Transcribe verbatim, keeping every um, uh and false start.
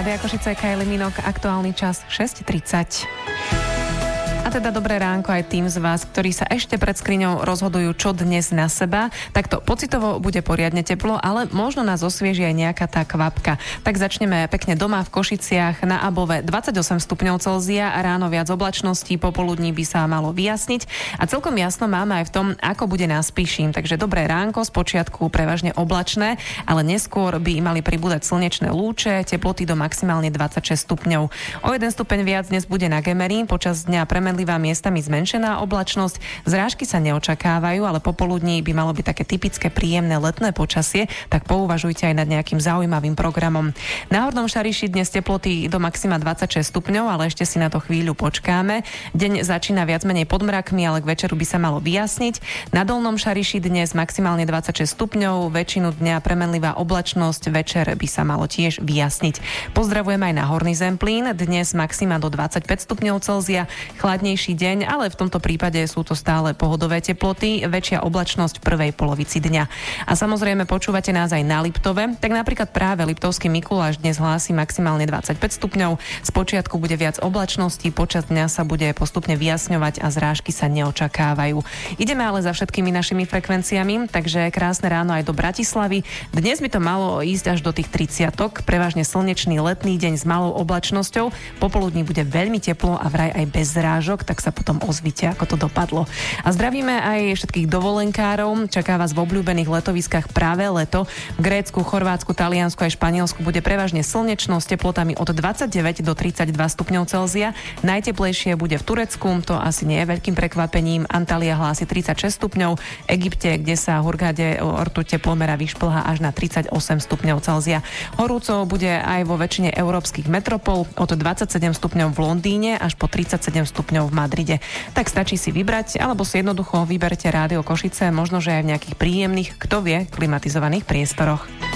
Rádia Košice, Kylie Minogue, aktuálny čas šesť tridsať. A teda dobré ránko aj tým z vás, ktorí sa ešte pred skriňou rozhodujú, čo dnes na seba. Takto pocitovo bude poriadne teplo, ale možno nás osvieži aj nejaká tá kvapka. Tak začneme pekne doma v Košiciach na Above dvadsaťosem stupňov Celzia, ráno viac oblačností, popoludní by sa malo vyjasniť a celkom jasno máme aj v tom, ako bude na Spiši. Takže dobré ránko, spočiatku prevažne oblačné, ale neskôr by mali pribúdať slnečné lúče, teploty do maximálne dvadsaťšesť stupňov. O jeden stupeň viac dnes bude na Gemeri, počas dňa premenlivá miestami zmenšená oblačnosť. Zrážky sa neočakávajú, ale popoludní by malo byť také typické príjemné letné počasie, tak pouvažujte aj nad nejakým zaujímavým programom. Na Hornom Šariši dnes teploty do maxima dvadsaťšesť stupňov, ale ešte si na to chvíľu počkáme. Deň začína viac menej pod mrakmi, ale k večeru by sa malo vyjasniť. Na Dolnom Šariši dnes maximálne dvadsaťšesť stupňov, väčšinu dňa premenlivá oblačnosť, večer by sa malo tiež vyjasniť. Pozdravujem aj na Horný Zemplín, dnes maxima do dvadsaťpäť stupňov Celzia, chladnejší deň, ale v tomto prípade sú to stále pohodové teploty, väčšia oblačnosť v prvej polovici dňa. A samozrejme počúvate nás aj na Liptove, tak napríklad práve Liptovský Mikuláš dnes hlási maximálne dvadsaťpäť stupňov, spočiatku bude viac oblačností, počas dňa sa bude postupne vyjasňovať a zrážky sa neočakávajú. Ideme ale za všetkými našimi frekvenciami, takže krásne ráno aj do Bratislavy. Dnes by to malo ísť až do tých tridsiatok, prevažne slnečný letný deň s malou oblačnosťou, popoludní bude veľmi teplo a vraj aj bez zrážok, tak sa potom ozvite, ako to dopadlo. A zdravíme aj všetkých dovolenkárov. Čaká vás v obľúbených letoviskách práve leto. V Grécku, Chorvátsku, Taliansku aj Španielsku bude prevažne slnečno s teplotami od dvadsaťdeväť do tridsaťdva stupňov Celzia. Najteplejšie bude v Turecku, to asi nie je veľkým prekvapením. Antalya hlási tridsaťšesť stupňov, Egypte, kde sa Hurghade ortu teplomera vyšplhá až na tridsaťosem stupňov Celzia. Horúco bude aj vo väčšine európskych metropol, od dvadsaťsedem stupňov v Londýne až po tridsaťsedem stupňov v Madride. Tak stačí si vybrať, alebo si jednoducho vyberte Rádio Košice, možno že aj v nejakých príjemných, kto vie, klimatizovaných priestoroch.